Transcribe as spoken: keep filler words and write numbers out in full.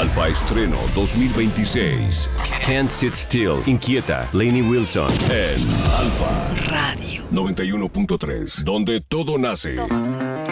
Alfa Estreno dos mil veintiséis. Can't Sit Still, Inquieta, Lainey Wilson. En Alfa Radio noventa y uno punto tres, donde todo nace. Todo nace.